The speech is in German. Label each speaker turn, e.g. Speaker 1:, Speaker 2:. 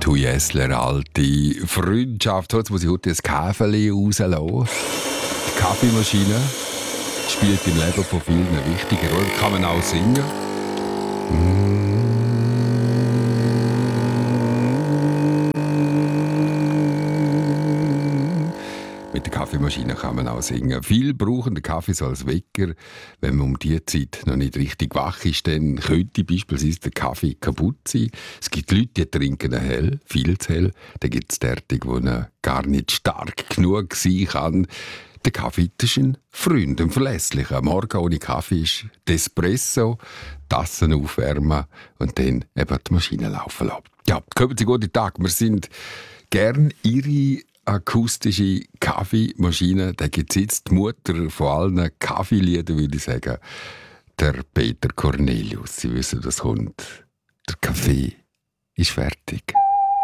Speaker 1: Tui Essler, alte Freundschaft. Jetzt muss ich heute ein Käferli rauslassen. Die Kaffeemaschine spielt im Leben von vielen eine wichtige Rolle. Kann man auch singen. Mit der Kaffeemaschine kann man auch singen. Viele brauchen den Kaffee so als Wecker. Wenn man um diese Zeit noch nicht richtig wach ist, dann könnte beispielsweise der Kaffee kaputt sein. Es gibt Leute, die trinken ihn hell, viel zu hell. Dann gibt es derartige, die gar nicht stark genug sein kann. Der Kaffee ist ein Freund, ein verlässlicher. Morgen ohne Kaffee ist Espresso, Tassen aufwärmen und dann eben die Maschine laufen lassen. Ja, kommen Sie guten Tag. Wir sind gern Ihre akustische Kaffeemaschine. Da gibt es jetzt die Mutter von allen Kaffeeliedern, würde ich sagen. Der Peter Cornelius. Sie wissen, das kommt. Der Kaffee ist fertig.